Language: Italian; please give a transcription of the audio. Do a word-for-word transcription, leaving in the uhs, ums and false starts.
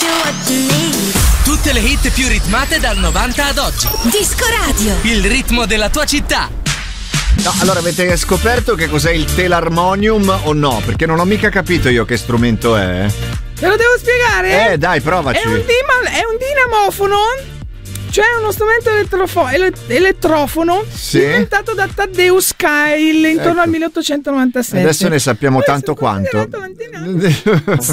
Tutte le hit più ritmate dal novanta ad oggi. Disco Radio. Il ritmo della tua città. No, allora avete scoperto che cos'è il telarmonium o no? Perché non ho mica capito io che strumento è. Te lo devo spiegare? Eh, dai, provaci. È un, dima- è un dinamofono, cioè uno strumento elettrofo- ele- elettrofono sì? inventato da Tadeusz Kyle intorno ecco. al milleottocentonovantasette. Adesso ne sappiamo Poi tanto quanto.